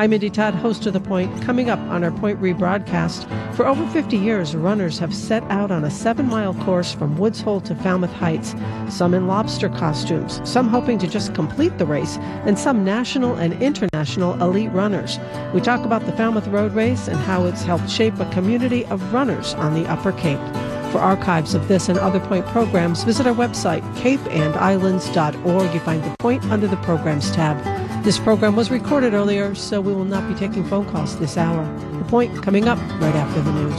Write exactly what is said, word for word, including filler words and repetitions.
I'm Mindy Todd, host of The Point. Coming up on our Point rebroadcast, for over fifty years, runners have set out on a seven-mile course from Woods Hole to Falmouth Heights, some in lobster costumes, some hoping to just complete the race, and some national and international elite runners. We talk about the Falmouth Road Race and how it's helped shape a community of runners on the Upper Cape. For archives of this and other Point programs, visit our website, cape and islands dot org. You find The Point under the Programs tab. This program was recorded earlier, so we will not be taking phone calls this hour. The Point coming up right after the news.